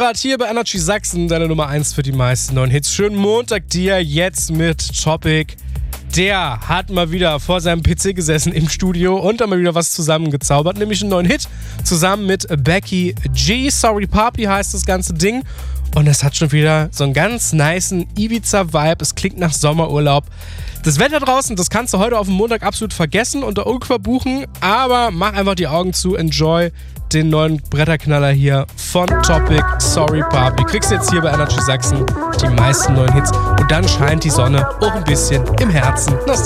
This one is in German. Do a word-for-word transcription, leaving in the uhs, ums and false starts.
Konrad hier bei Energy Sachsen, deine Nummer eins für die meisten neuen Hits. Schönen Montag dir jetzt mit Topic. Der hat mal wieder vor seinem P C gesessen im Studio und dann mal wieder was zusammengezaubert, nämlich einen neuen Hit zusammen mit Becky G. Sorry Papi heißt das ganze Ding. Und es hat schon wieder so einen ganz nicen Ibiza-Vibe. Es klingt nach Sommerurlaub. Das Wetter draußen, das kannst du heute auf dem Montag absolut vergessen und da irgendwo buchen. Aber mach einfach die Augen zu, enjoy den neuen Bretterknaller hier von Topic, Sorry Papi. Kriegst jetzt hier bei Energy Sachsen die meisten neuen Hits. Und dann scheint die Sonne auch ein bisschen im Herzen.